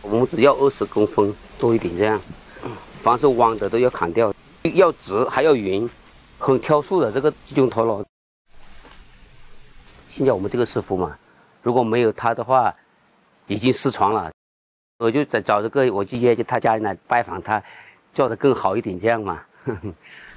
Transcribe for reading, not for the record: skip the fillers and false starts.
我们只要20公分多一点这样，凡是弯的都要砍掉，要直还要匀，很挑数的这个集中陀螺。现在我们这个师傅嘛，如果没有他的话，已经失传了。我就在找这个，我就约他家里来拜访他，做得更好一点这样嘛。